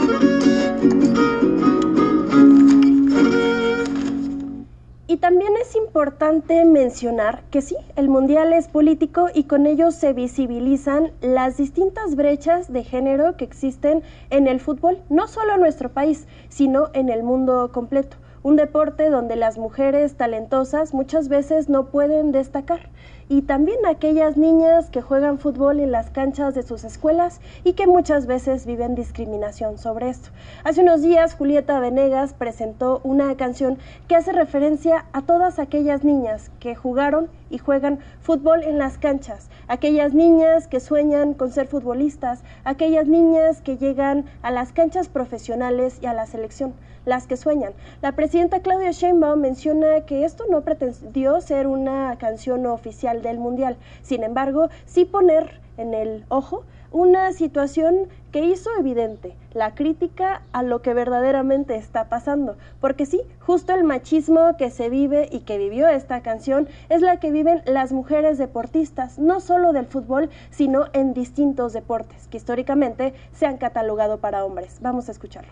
Y también es importante mencionar que sí, el mundial es político y con ello se visibilizan las distintas brechas de género que existen en el fútbol, no solo en nuestro país, sino en el mundo completo. Un deporte donde las mujeres talentosas muchas veces no pueden destacar. Y también aquellas niñas que juegan fútbol en las canchas de sus escuelas y que muchas veces viven discriminación sobre esto. Hace unos días Julieta Venegas presentó una canción que hace referencia a todas aquellas niñas que jugaron y juegan fútbol en las canchas, aquellas niñas que sueñan con ser futbolistas, aquellas niñas que llegan a las canchas profesionales y a la selección, las que sueñan. La presidenta Claudia Sheinbaum menciona que esto no pretendió ser una canción oficial del Mundial, sin embargo, sí poner en el ojo una situación que hizo evidente la crítica a lo que verdaderamente está pasando, porque sí, justo el machismo que se vive y que vivió esta canción es la que viven las mujeres deportistas, no solo del fútbol, sino en distintos deportes, que históricamente se han catalogado para hombres. Vamos a escucharlo.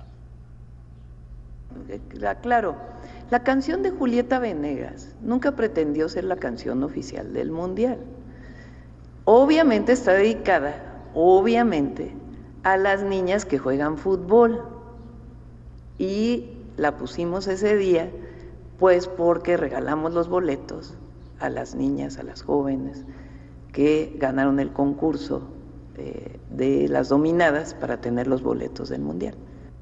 Claro, la canción de Julieta Venegas nunca pretendió ser la canción oficial del Mundial. Obviamente está dedicada, a las niñas que juegan fútbol. Y la pusimos ese día, pues porque regalamos los boletos a las niñas, a las jóvenes que ganaron el concurso de las dominadas para tener los boletos del Mundial.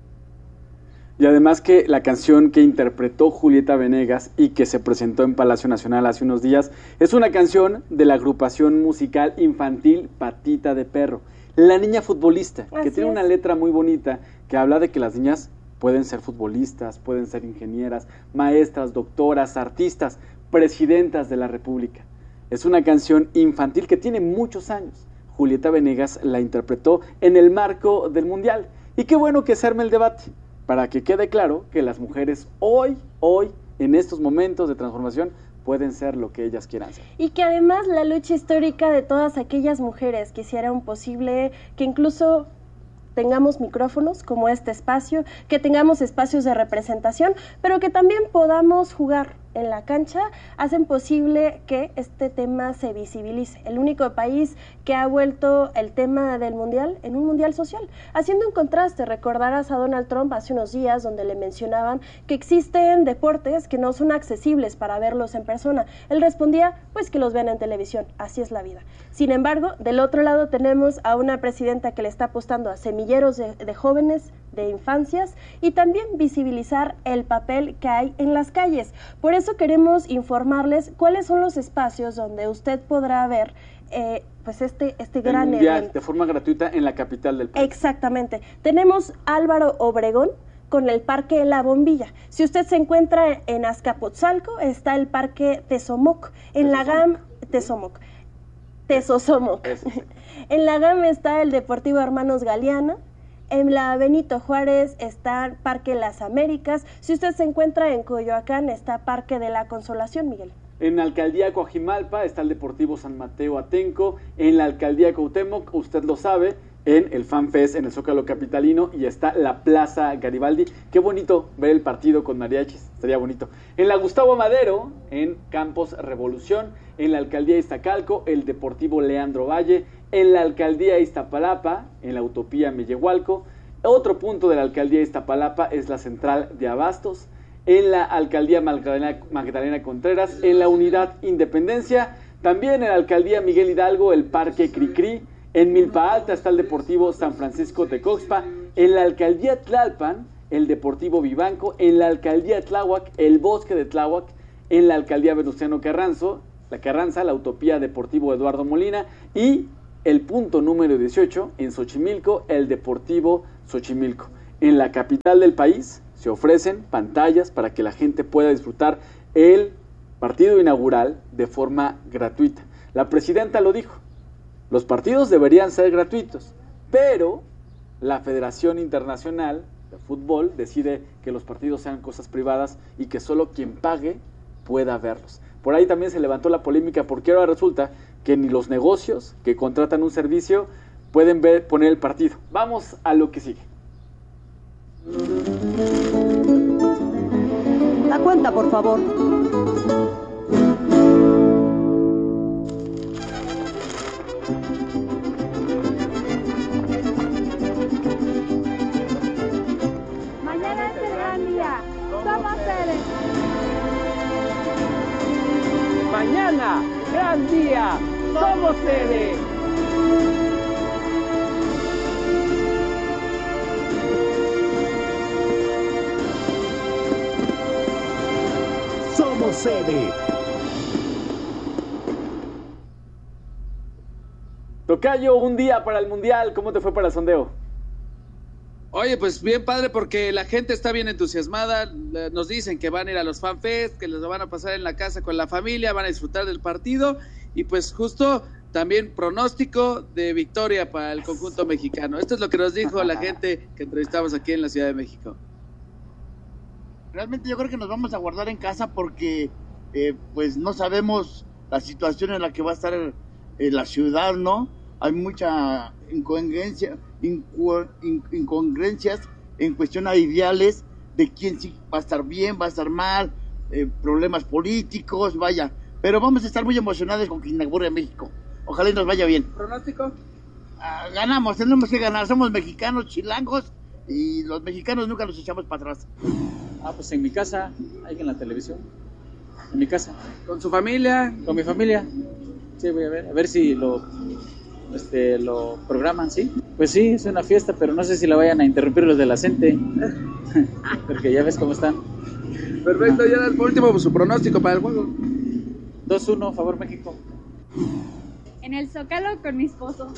Y además que la canción que interpretó Julieta Venegas y que se presentó en Palacio Nacional hace unos días es una canción de la agrupación musical infantil Patita de Perro, La Niña Futbolista, que tiene una letra muy bonita que habla de que las niñas pueden ser futbolistas, pueden ser ingenieras, maestras, doctoras, artistas, presidentas de la República. Es una canción infantil que tiene muchos años. Julieta Venegas la interpretó en el marco del Mundial. Y qué bueno que se arme el debate, para que quede claro que las mujeres hoy, en estos momentos de transformación, pueden ser lo que ellas quieran ser. Y que además la lucha histórica de todas aquellas mujeres que hicieron posible que incluso tengamos micrófonos como este espacio, que tengamos espacios de representación, pero que también podamos jugar en la cancha, hacen posible que este tema se visibilice. El único país que ha vuelto el tema del mundial en un mundial social. Haciendo un contraste, recordarás a Donald Trump hace unos días donde le mencionaban que existen deportes que no son accesibles para verlos en persona. Él respondía, pues que los vean en televisión, así es la vida. Sin embargo, del otro lado tenemos a una presidenta que le está apostando a semilleros de jóvenes, de infancias, y también visibilizar el papel que hay en las calles. Por eso queremos informarles cuáles son los espacios donde usted podrá ver pues este gran mundial, evento. De forma gratuita en la capital del país. Exactamente. Tenemos Álvaro Obregón con el Parque La Bombilla. Si usted se encuentra en Azcapotzalco, está el Parque Tezomoc. En la GAM, Tezomoc. Tezosomoc. En la GAM está el Deportivo Hermanos Galeana. En la Benito Juárez está el Parque Las Américas. Si usted se encuentra en Coyoacán, está Parque de la Consolación, Miguel. En la Alcaldía Coajimalpa está el Deportivo San Mateo Atenco. En la Alcaldía Cuauhtémoc, usted lo sabe, en el FanFest, en el Zócalo Capitalino, y está la Plaza Garibaldi. Qué bonito ver el partido con mariachis, estaría bonito. En la Gustavo Madero, en Campos Revolución. En la Alcaldía Iztacalco, el Deportivo Leandro Valle. En la Alcaldía Iztapalapa, en la Utopía Mellehualco. Otro punto de la Alcaldía Iztapalapa es la Central de Abastos. En la Alcaldía Magdalena Contreras, en la Unidad Independencia. También en la alcaldía Miguel Hidalgo, el Parque Cricri. En Milpa Alta está el Deportivo San Francisco Tecoxpa. En la alcaldía Tlalpan, el Deportivo Vivanco. En la alcaldía Tláhuac, el Bosque de Tláhuac. En la alcaldía Venustiano Carranza, la Utopía Deportivo Eduardo Molina. Y el punto número 18, en Xochimilco, el Deportivo Xochimilco. En la capital del país se ofrecen pantallas para que la gente pueda disfrutar el partido inaugural de forma gratuita. La presidenta lo dijo, los partidos deberían ser gratuitos, pero la Federación Internacional de Fútbol decide que los partidos sean cosas privadas y que solo quien pague pueda verlos. Por ahí también se levantó la polémica porque ahora resulta que ni los negocios que contratan un servicio pueden poner el partido. Vamos a lo que sigue. La cuenta, por favor. Mañana es el gran día. Somos seres. Mañana, gran día. Somos seres. Somos sede. Tocayo, un día para el Mundial. ¿Cómo te fue para el sondeo? Oye, pues bien padre porque la gente está bien entusiasmada. Nos dicen que van a ir a los FanFest, que les lo van a pasar en la casa con la familia, van a disfrutar del partido. Y pues justo también pronóstico de victoria para el conjunto mexicano. Esto es lo que nos dijo la gente que entrevistamos aquí en la Ciudad de México. Realmente yo creo que nos vamos a guardar en casa porque pues no sabemos la situación en la que va a estar la ciudad, ¿no? Hay mucha incongruencias en cuestión a ideales de quién sí va a estar bien, va a estar mal, problemas políticos, vaya. Pero vamos a estar muy emocionados con que inaugure México. Ojalá y nos vaya bien. ¿Pronóstico? Ganamos, tenemos que ganar. Somos mexicanos, chilangos, y los mexicanos nunca nos echamos para atrás. Pues en mi casa, ahí en la televisión. En mi casa. ¿Con su familia? Con mi familia. Sí, voy a ver si lo programan, ¿sí? Pues sí, es una fiesta, pero no sé si la vayan a interrumpir los de la CENTE. Porque ya ves cómo están. Perfecto, ya por último su pronóstico para el juego. 2-1, favor México. En el Zócalo con mi esposo.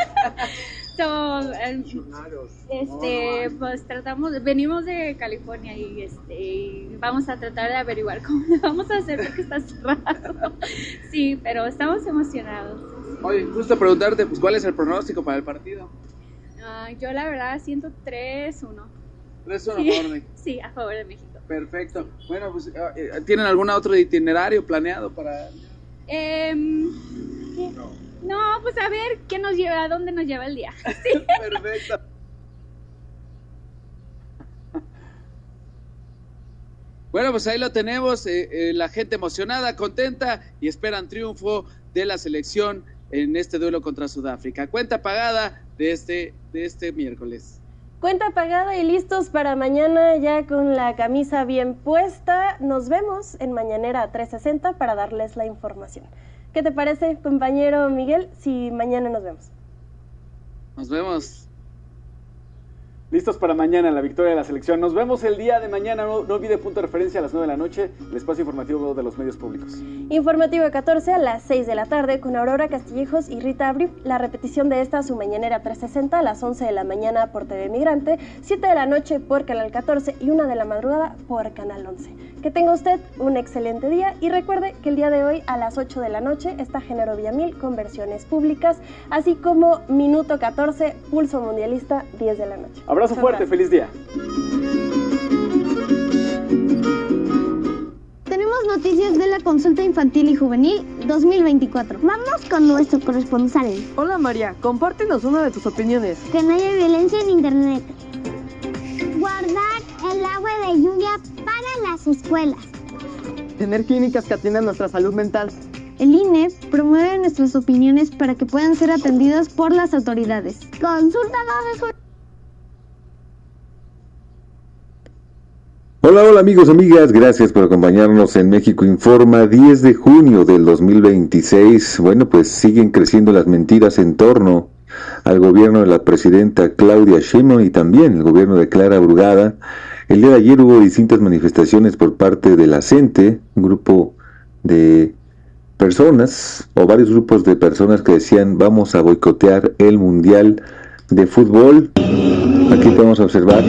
Pues venimos de California y vamos a tratar de averiguar cómo le vamos a hacer porque está cerrado. Sí, pero estamos emocionados. Oye, justo preguntarte, pues, ¿cuál es el pronóstico para el partido? Yo la verdad siento 3-1. 3-1 sí, a favor de México. Sí, a favor de México. Perfecto. Bueno, pues, ¿tienen algún otro itinerario planeado para...? No, pues a ver qué nos lleva, a dónde nos lleva el día. Sí. Perfecto. Bueno, pues ahí lo tenemos, la gente emocionada, contenta y esperan triunfo de la selección en este duelo contra Sudáfrica. Cuenta pagada de este miércoles. Cuenta pagada y listos para mañana ya con la camisa bien puesta. Nos vemos en Mañanera 360 para darles la información. ¿Qué te parece, compañero Miguel, si mañana nos vemos? Nos vemos. Listos para mañana, la victoria de la selección. Nos vemos el día de mañana. No olvide punto de referencia a las 9 de la noche, el espacio informativo de los medios públicos. Informativo 14 a las 6 de la tarde con Aurora Castillejos y Rita Abril. La repetición de esta, su Mañanera 360 a las 11 de la mañana por TV Migrante, 7 de la noche por Canal 14 y 1 de la madrugada por Canal 11. Que tenga usted un excelente día y recuerde que el día de hoy a las 8 de la noche está Género Villamil con versiones públicas, así como Minuto 14, Pulso Mundialista, 10 de la noche. Abrazo fuerte, feliz día. Tenemos noticias de la consulta infantil y juvenil 2024. Vamos con nuestro corresponsal. Hola María, compártenos una de tus opiniones. Que no haya violencia en internet. Guardar el agua de lluvia para las escuelas. Tener clínicas que atiendan nuestra salud mental. El INE promueve nuestras opiniones para que puedan ser atendidas por las autoridades. Consulta Hola, hola amigos, amigas, gracias por acompañarnos en México Informa, 10 de junio del 2026. Bueno, pues siguen creciendo las mentiras en torno al gobierno de la presidenta Claudia Sheinbaum y también el gobierno de Clara Brugada. El día de ayer hubo distintas manifestaciones por parte de la CENTE, un grupo de personas o varios grupos de personas que decían vamos a boicotear el Mundial de Fútbol. Aquí podemos observar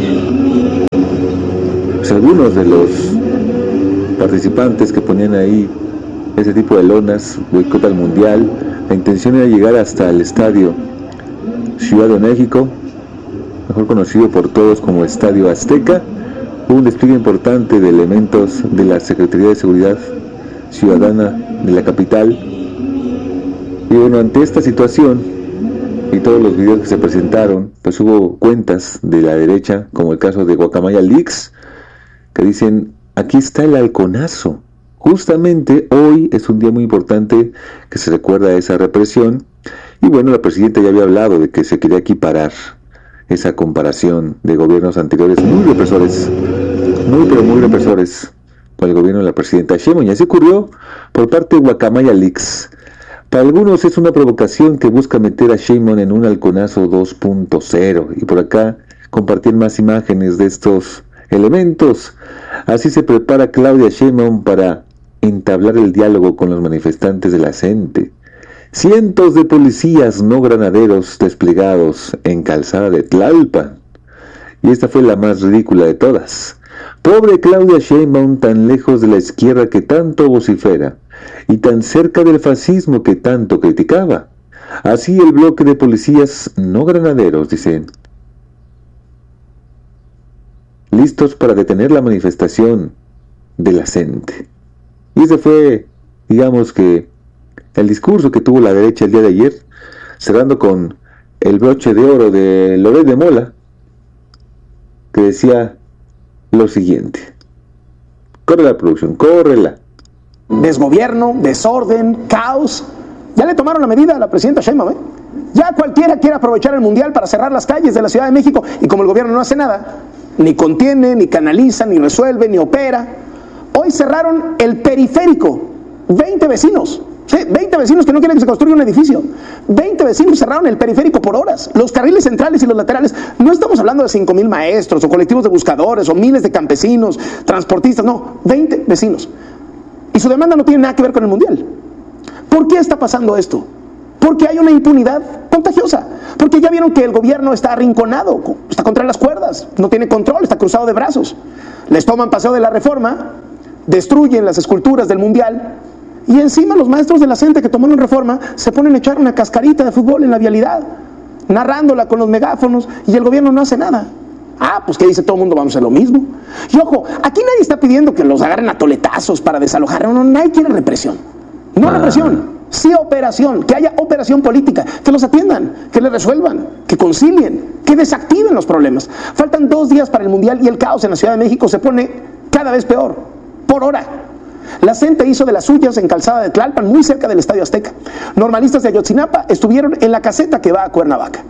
pues, algunos de los participantes que ponían ahí ese tipo de lonas, boicot al Mundial. La intención era llegar hasta el estadio Ciudad de México, mejor conocido por todos como Estadio Azteca. Hubo un despliegue importante de elementos de la Secretaría de Seguridad Ciudadana de la capital. Y bueno, ante esta situación y todos los videos que se presentaron, pues hubo cuentas de la derecha, como el caso de Guacamaya Leaks, que dicen, aquí está el halconazo. Justamente hoy es un día muy importante que se recuerda esa represión. Y bueno, la presidenta ya había hablado de que se quería equiparar esa comparación de gobiernos anteriores muy represores, muy represores con el gobierno de la presidenta Sheinbaum. Y así ocurrió por parte de Guacamaya Leaks. Para algunos es una provocación que busca meter a Sheinbaum en un halconazo 2.0. Y por acá compartir más imágenes de estos elementos. Así se prepara Claudia Sheinbaum para entablar el diálogo con los manifestantes de la CENTE. Cientos de policías no granaderos desplegados en calzada de Tlalpan. Y esta fue la más ridícula de todas. Pobre Claudia Sheinbaum, tan lejos de la izquierda que tanto vocifera y tan cerca del fascismo que tanto criticaba. Así el bloque de policías no granaderos, dicen, listos para detener la manifestación de la CENTE. Y ese fue, digamos que, el discurso que tuvo la derecha el día de ayer, cerrando con el broche de oro de Loret de Mola, que decía lo siguiente. Corre la producción, córrela. Desgobierno, desorden, caos. Ya le tomaron la medida a la presidenta Sheinbaum, ¿eh? Ya cualquiera quiere aprovechar el Mundial para cerrar las calles de la Ciudad de México, y como el gobierno no hace nada, ni contiene, ni canaliza, ni resuelve, ni opera. Hoy cerraron el periférico, 20 vecinos. Sí, 20 vecinos que no quieren que se construya un edificio. 20 vecinos cerraron el periférico por horas. Los carriles centrales y los laterales. No estamos hablando de 5,000 maestros o colectivos de buscadores o miles de campesinos, transportistas. No, 20 vecinos. Y su demanda no tiene nada que ver con el Mundial. ¿Por qué está pasando esto? Porque hay una impunidad contagiosa. Porque ya vieron que el gobierno está arrinconado, está contra las cuerdas, no tiene control, está cruzado de brazos. Les toman paseo de la Reforma, destruyen las esculturas del Mundial. Y encima los maestros de la CENTE que tomaron Reforma se ponen a echar una cascarita de fútbol en la vialidad, narrándola con los megáfonos, y el gobierno no hace nada. Ah, pues que dice todo el mundo, vamos a hacer lo mismo. Y ojo, aquí nadie está pidiendo que los agarren a toletazos para desalojar. No, nadie quiere represión. No represión, sí operación, que haya operación política, que los atiendan, que les resuelvan, que concilien, que desactiven los problemas. Faltan 2 días para el Mundial y el caos en la Ciudad de México se pone cada vez peor, por hora. La CENTE hizo de las suyas en Calzada de Tlalpan, muy cerca del Estadio Azteca. Normalistas de Ayotzinapa estuvieron en la caseta que va a Cuernavaca.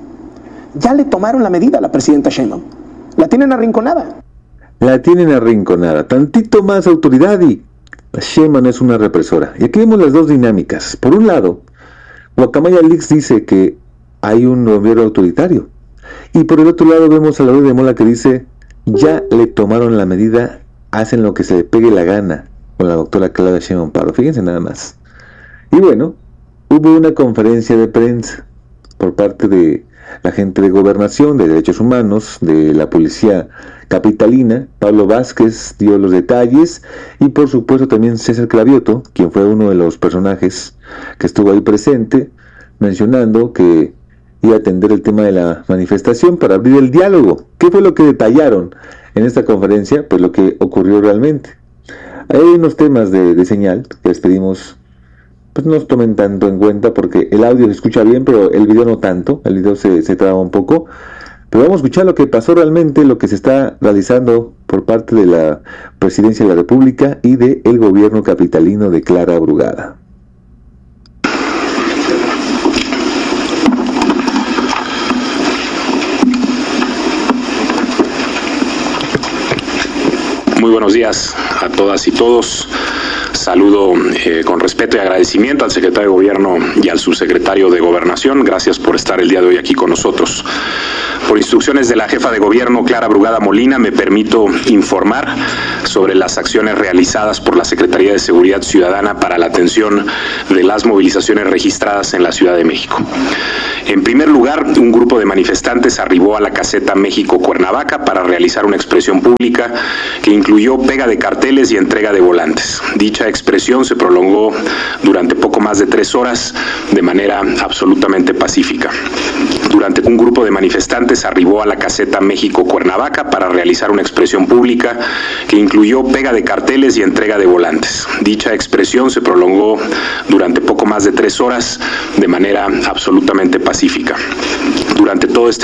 Ya le tomaron la medida a la presidenta Sheinbaum. La tienen arrinconada. La tienen arrinconada. Tantito más autoridad y Sheinbaum es una represora. Y aquí vemos las dos dinámicas. Por un lado, Guacamaya Leaks dice que hay un gobierno autoritario. Y por el otro lado vemos a Loret de Mola que dice, ya le tomaron la medida, hacen lo que se le pegue la gana con la doctora Claudia Sheinbaum Pardo. Fíjense nada más. Y bueno, hubo una conferencia de prensa por parte de la gente de Gobernación, de Derechos Humanos, de la Policía Capitalina. Pablo Vázquez dio los detalles y por supuesto también César Clavioto, quien fue uno de los personajes que estuvo ahí presente, mencionando que iba a atender el tema de la manifestación para abrir el diálogo. ¿Qué fue lo que detallaron en esta conferencia? Pues lo que ocurrió realmente. Hay unos temas de señal que les pedimos pues no nos tomen tanto en cuenta porque el audio se escucha bien, pero el video no tanto, el video se traba un poco. Pero vamos a escuchar lo que pasó realmente, lo que se está realizando por parte de la Presidencia de la República y del gobierno capitalino de Clara Brugada. Muy buenos días a todas y todos. Saludo con respeto y agradecimiento al secretario de Gobierno y al subsecretario de Gobernación. Gracias por estar el día de hoy aquí con nosotros. Por instrucciones de la jefa de Gobierno, Clara Brugada Molina, me permito informar sobre las acciones realizadas por la Secretaría de Seguridad Ciudadana para la atención de las movilizaciones registradas en la Ciudad de México. En primer lugar, un grupo de manifestantes arribó a la caseta México-Cuernavaca para realizar una expresión pública que incluyó pega de carteles y entrega de volantes. Dicha expresión se prolongó durante poco más de 3 horas de manera absolutamente pacífica. Durante un grupo de manifestantes arribó a la caseta México-Cuernavaca para realizar una expresión pública que incluyó pega de carteles y entrega de volantes. Dicha expresión se prolongó durante poco más de 3 horas de manera absolutamente pacífica. Durante todo este